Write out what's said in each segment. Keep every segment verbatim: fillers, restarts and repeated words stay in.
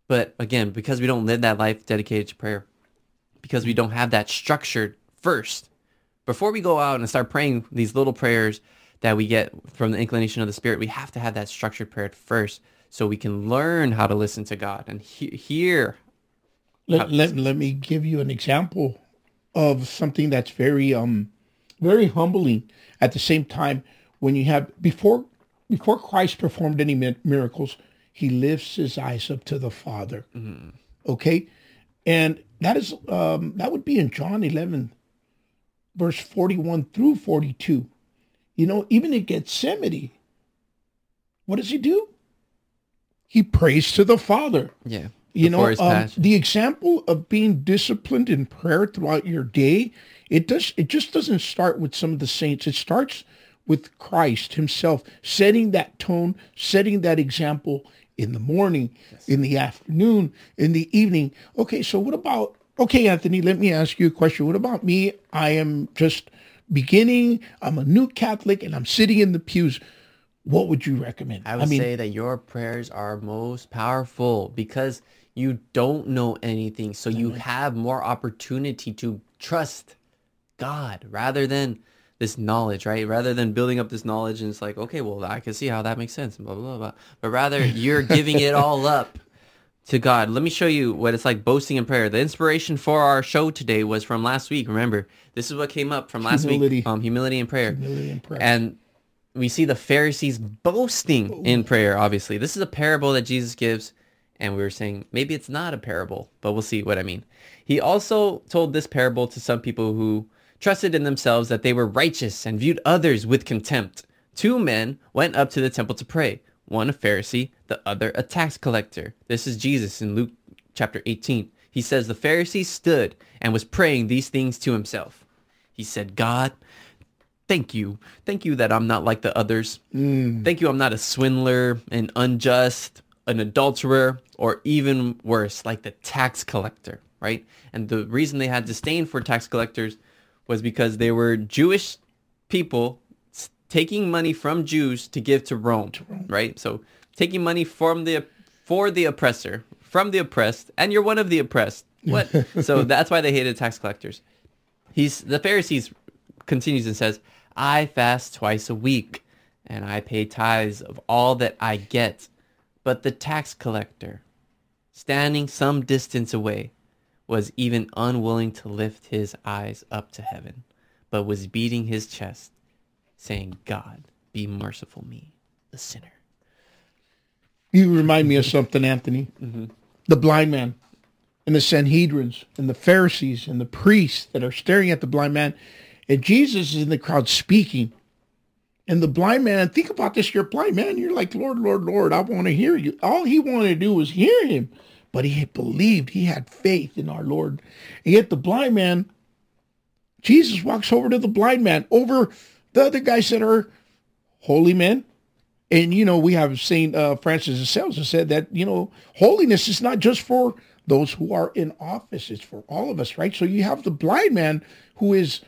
But again, because we don't live that life dedicated to prayer, because we don't have that structured first, before we go out and start praying these little prayers that we get from the inclination of the Spirit, we have to have that structured prayer first so we can learn how to listen to God and he- hear. Let, let, let me give you an example of something that's very um very humbling at the same time. When you have, before before Christ performed any mi- miracles, he lifts his eyes up to the Father. Mm-hmm. Okay? And that is um that would be in John eleven, verse forty-one through forty-two. You know, even in Gethsemane, what does he do? He prays to the Father. Yeah. You know, um, the example of being disciplined in prayer throughout your day, it does. It just doesn't start with some of the saints. It starts with Christ himself, setting that tone, setting that example in the morning, yes. in the afternoon, in the evening. Okay, so what about, okay, Anthony, let me ask you a question. What about me? I am just beginning. I'm a new Catholic and I'm sitting in the pews. What would you recommend? I would I mean, say that your prayers are most powerful because you don't know anything. So you have more opportunity to trust God rather than this knowledge, right? Rather than building up this knowledge and it's like, okay, well, I can see how that makes sense, blah, blah, blah. But rather you're giving it all up to God. Let me show you what it's like boasting in prayer. The inspiration for our show today was from last week. Remember, this is what came up from last humility. week. Um, humility in prayer. Humility in prayer. And we see the Pharisees boasting Ooh. in prayer, obviously. This is a parable that Jesus gives. And we were saying, maybe it's not a parable, but we'll see what I mean. He also told this parable to some people who trusted in themselves that they were righteous and viewed others with contempt. Two men went up to the temple to pray. One a Pharisee, the other a tax collector. This is Jesus in Luke chapter eighteen. He says, the Pharisee stood and was praying these things to himself. He said, God, thank you. Thank you that I'm not like the others. Mm. Thank you I'm not a swindler, an unjust, an adulterer, or even worse, like the tax collector, right? And the reason they had disdain for tax collectors was because they were Jewish people taking money from Jews to give to Rome, right? So taking money from the for the oppressor, from the oppressed, and you're one of the oppressed. What? So that's why they hated tax collectors. He's the Pharisees continues and says, I fast twice a week, and I pay tithes of all that I get. But the tax collector, standing some distance away, was even unwilling to lift his eyes up to heaven, but was beating his chest, saying, God, be merciful me, the sinner. You remind me of something, Anthony. Mm-hmm. The blind man and the Sanhedrins and the Pharisees and the priests that are staring at the blind man. And Jesus is in the crowd speaking. And the blind man, think about this, you're a blind man. You're like, Lord, Lord, Lord, I want to hear you. All he wanted to do was hear him. But he had believed, he had faith in our Lord. And yet the blind man, Jesus walks over to the blind man, over the other guys that are holy men. And, you know, we have Saint uh, Francis of Sales who said that, you know, holiness is not just for those who are in office. It's for all of us, right? So you have the blind man who is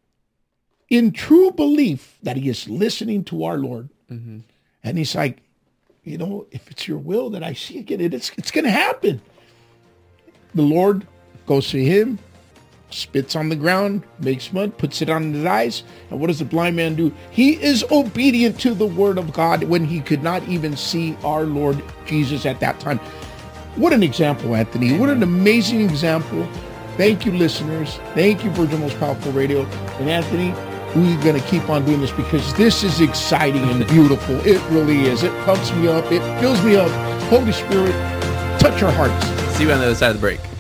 in true belief that he is listening to our Lord. Mm-hmm. And he's like, you know, if it's your will that I see again, it's, it's going to happen. The Lord goes to him, spits on the ground, makes mud, puts it on his eyes. And what does the blind man do? He is obedient to the word of God when he could not even see our Lord Jesus at that time. What an example, Anthony. Amen. What an amazing example. Thank you, listeners. Thank you, Virgin Most Powerful Radio. And Anthony, we're going to keep on doing this because this is exciting and beautiful. It really is. It pumps me up. It fills me up. Holy Spirit, touch our hearts. See you on the other side of the break.